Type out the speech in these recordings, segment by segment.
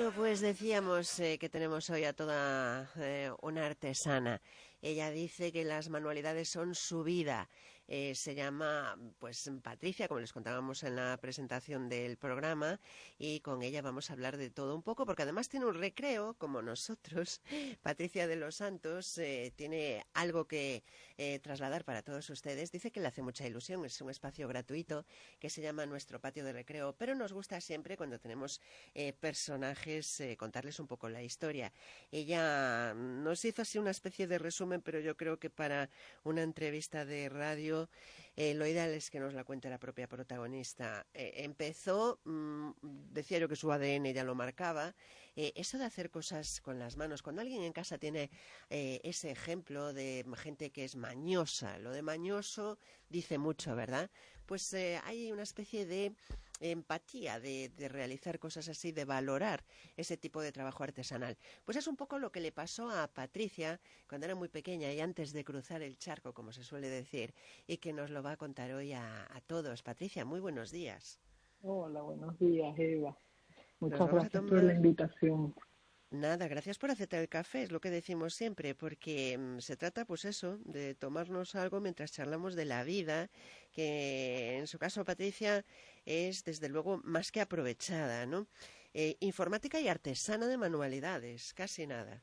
Bueno, pues decíamos que tenemos hoy a toda una artesana. Ella dice que las manualidades son su vida. Se llama, pues, Patricia, como les contábamos en la presentación del programa, y con ella vamos a hablar de todo un poco, porque además tiene un recreo, como nosotros. Patricia de los Santos tiene algo que trasladar para todos ustedes. Dice que le hace mucha ilusión, es un espacio gratuito que se llama Nuestro Patio de Recreo, pero nos gusta siempre cuando tenemos personajes, contarles un poco la historia. Ella nos hizo así una especie de resumen, pero yo creo que para una entrevista de radio lo ideal es que nos la cuente la propia protagonista. Empezó, decía yo que su ADN ya lo marcaba, eso de hacer cosas con las manos. Cuando alguien en casa tiene ese ejemplo de gente que es mañosa, lo de mañoso dice mucho, ¿verdad? Pues hay una especie de empatía de realizar cosas así, de valorar ese tipo de trabajo artesanal. Pues es un poco lo que le pasó a Patricia cuando era muy pequeña y antes de cruzar el charco, como se suele decir, y que nos lo va a contar hoy a todos. Patricia, muy buenos días. Hola, buenos días, Eva. Nos Muchas vamos a gracias por la tomar... invitación. Nada, gracias por aceptar el café, es lo que decimos siempre, porque se trata, pues eso, de tomarnos algo mientras charlamos de la vida, que en su caso, Patricia, es desde luego más que aprovechada, ¿no? Informática y artesana de manualidades, casi nada.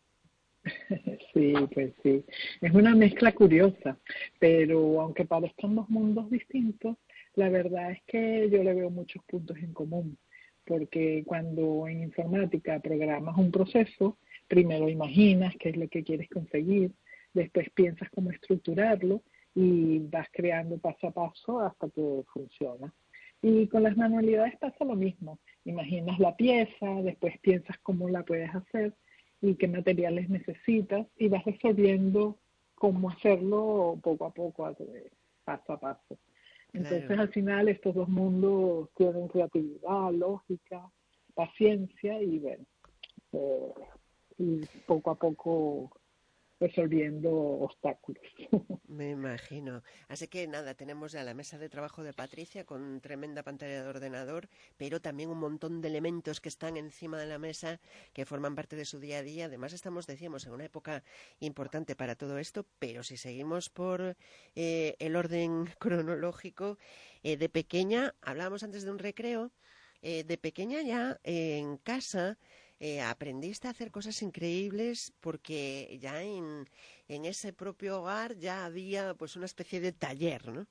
Sí, pues sí. Es una mezcla curiosa, pero aunque parezcan dos mundos distintos, la verdad es que yo le veo muchos puntos en común, porque cuando en informática programas un proceso, primero imaginas qué es lo que quieres conseguir, después piensas cómo estructurarlo y vas creando paso a paso hasta que funciona. Y con las manualidades pasa lo mismo. Imaginas la pieza, después piensas cómo la puedes hacer y qué materiales necesitas y vas resolviendo cómo hacerlo poco a poco, paso a paso. Claro. Entonces, al final, estos dos mundos tienen creatividad, lógica, paciencia y, bueno, eh, y poco a poco resolviendo obstáculos. Me imagino. Así que nada, tenemos ya la mesa de trabajo de Patricia con tremenda pantalla de ordenador, pero también un montón de elementos que están encima de la mesa que forman parte de su día a día. Además, estamos, decíamos, en una época importante para todo esto, pero si seguimos por el orden cronológico, de pequeña, hablábamos antes de un recreo, de pequeña ya en casa aprendiste a hacer cosas increíbles porque ya en ese propio hogar ya había pues una especie de taller, ¿no?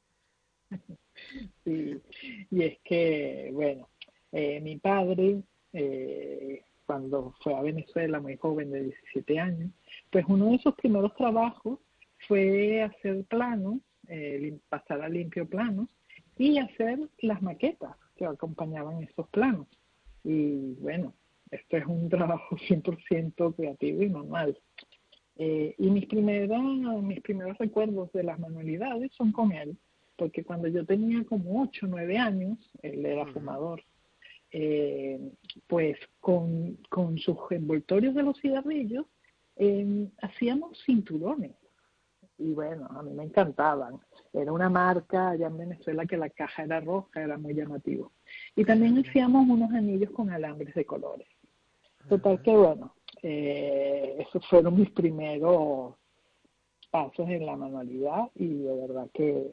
Sí, y es que, bueno, mi padre, cuando fue a Venezuela muy joven, de 17 años, pues uno de sus primeros trabajos fue hacer planos, pasar a limpio planos y hacer las maquetas que acompañaban esos planos. Y bueno, esto es un trabajo 100% creativo y manual. Y mis primeros recuerdos de las manualidades son con él, porque cuando yo tenía como 8 o 9 años, él era Ujú. fumador, eh, pues con sus envoltorios de los cigarrillos hacíamos cinturones. Y bueno, a mí me encantaban. Era una marca allá en Venezuela que la caja era roja, era muy llamativo. Y también Anda. hacíamos unos anillos con alambres de colores. Total Ajá. que bueno, esos fueron mis primeros pasos en la manualidad y de verdad que,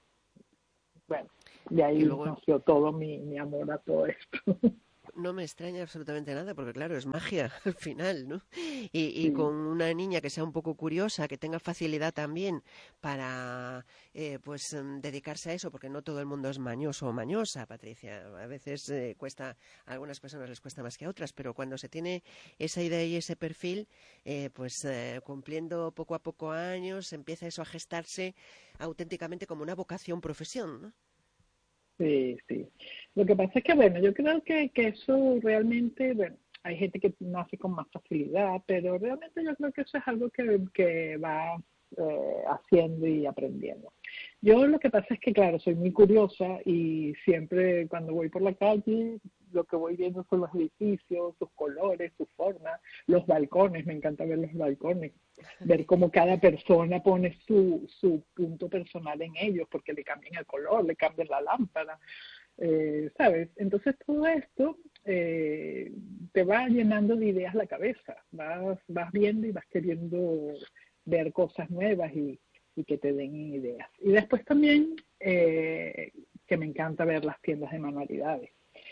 bueno, de Y ahí luego nació todo mi amor a todo esto. no me extraña absolutamente nada, porque claro, es magia al final, ¿no? Y Sí, con una niña que sea un poco curiosa, que tenga facilidad también para, pues, dedicarse a eso, porque no todo el mundo es mañoso o mañosa, Patricia. A veces cuesta, a algunas personas les cuesta más que a otras, pero cuando se tiene esa idea y ese perfil, pues cumpliendo poco a poco años, empieza eso a gestarse auténticamente como una vocación profesión, ¿no? sí, sí. Lo que pasa es que, bueno, yo creo que eso realmente, bueno, hay gente que nace con más facilidad, pero realmente yo creo que eso es algo que va haciendo y aprendiendo. Yo lo que pasa es que, claro, soy muy curiosa y siempre cuando voy por la calle, lo que voy viendo son los edificios, sus colores, sus formas, los balcones, me encanta ver los balcones, ver cómo cada persona pone su punto personal en ellos, porque le cambian el color, le cambian la lámpara, ¿sabes? Entonces todo esto te va llenando de ideas la cabeza, vas viendo y vas queriendo ver cosas nuevas y que te den ideas. Y después también que me encanta ver las tiendas de manualidades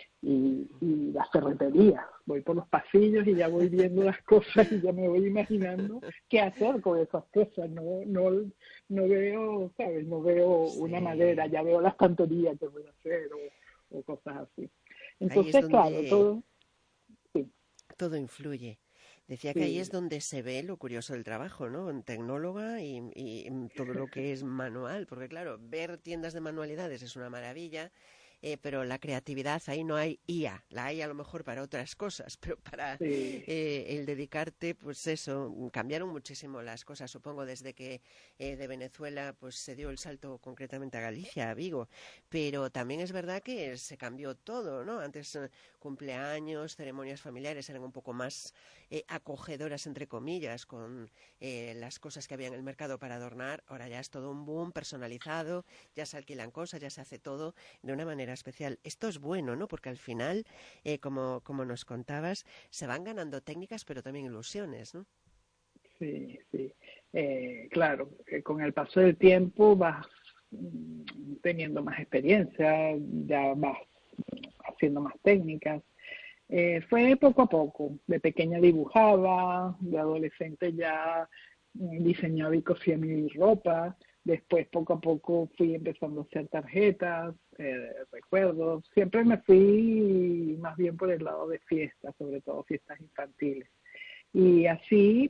y las ferreterías. Voy por los pasillos y ya voy viendo las cosas y ya me voy imaginando qué hacer con esas cosas. No veo, ¿sabes? No veo una madera, ya veo la estantería que voy a hacer o cosas así. Ahí es Entonces, claro, donde todo, sí, todo influye. Decía que ahí es sí, donde se ve lo curioso del trabajo, ¿no? En tecnóloga y en todo lo que es manual, porque claro, ver tiendas de manualidades es una maravilla, pero la creatividad ahí no hay IA, la hay a lo mejor para otras cosas, pero para sí, el dedicarte, pues eso, cambiaron muchísimo las cosas, supongo, desde que de Venezuela pues se dio el salto concretamente a Galicia, a Vigo, pero también es verdad que se cambió todo, ¿no? Antes cumpleaños, ceremonias familiares eran un poco más acogedoras, entre comillas, con las cosas que había en el mercado para adornar. Ahora ya es todo un boom personalizado, ya se alquilan cosas, ya se hace todo de una manera especial. Esto es bueno, ¿no? Porque al final, como nos contabas, se van ganando técnicas, pero también ilusiones, ¿no? sí, sí. Claro, con el paso del tiempo vas teniendo más experiencia, ya vas haciendo más técnicas. Fue poco a poco. De pequeña dibujaba, de adolescente ya diseñaba y cosía mi ropa. Después, poco a poco, fui empezando a hacer tarjetas, recuerdos. Siempre me fui más bien por el lado de fiestas, sobre todo fiestas infantiles. Y así,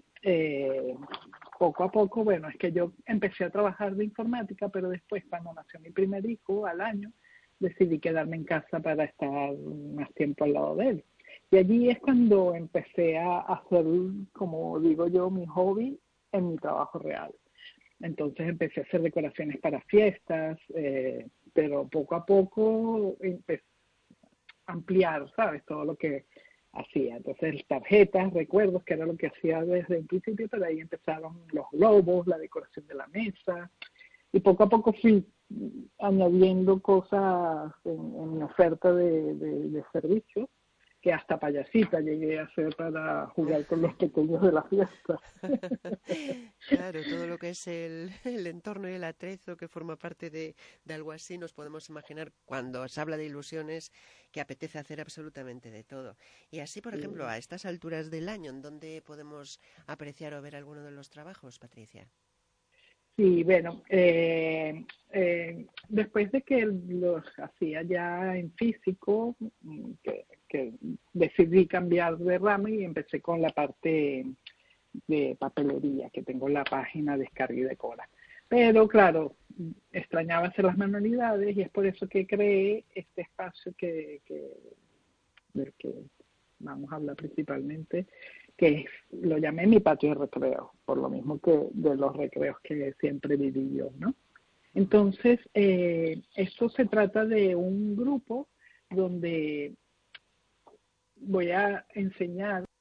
poco a poco, bueno, es que yo empecé a trabajar de informática, pero después, cuando nació mi primer hijo, al año, decidí quedarme en casa para estar más tiempo al lado de él. Y allí es cuando empecé a hacer, como digo yo, mi hobby en mi trabajo real. Entonces empecé a hacer decoraciones para fiestas, pero poco a poco empecé a ampliar, ¿sabes? Todo lo que hacía. Entonces tarjetas, recuerdos, que era lo que hacía desde el principio, pero ahí empezaron los globos, la decoración de la mesa, y poco a poco fui añadiendo cosas en mi oferta de servicios, que hasta payasita llegué a hacer para jugar con los pequeños de la fiesta. Claro, todo lo que es el entorno y el atrezo que forma parte de algo así, nos podemos imaginar cuando se habla de ilusiones que apetece hacer absolutamente de todo. Y así, por ejemplo, Sí. a estas alturas del año, ¿en dónde podemos apreciar o ver alguno de los trabajos, Patricia? Sí, bueno, después de que los hacía ya en físico, que decidí cambiar de rama y empecé con la parte de papelería, que tengo la página Descarga y Decora. Pero claro, extrañaba hacer las manualidades y es por eso que creé este espacio del que vamos a hablar principalmente, que es, lo llamé mi patio de recreo, por lo mismo que de los recreos que siempre viví yo, ¿no? Entonces, esto se trata de un grupo donde voy a enseñar